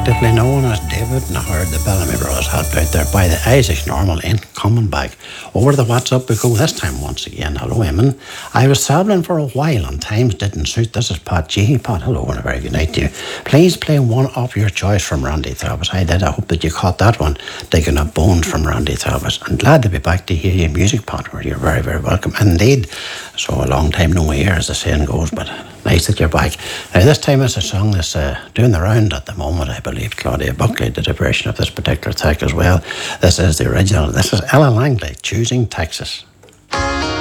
collectively known as David and Howard, the Bellamy Brothers, helped out there by the Isaacs Normal ain't coming back. Over the WhatsApp we go this time once again. Hello, Eamon. I was travelling for a while and times didn't suit. This is Pat G. Pat, hello and a very good night to you. Please play one of your choice from Randy Travis. I did. I hope that you caught that one. Digging Up Bones from Randy Travis. I'm glad to be back to hear your music, Pat, where you're very, very welcome indeed. So a long time no here, as the saying goes, but nice that you're back. Now this time it's a song that's doing the round at the moment. I believe Claudia Buckley did a version of this particular track as well. This is the original. This is Ella Langley, Choosing Texas.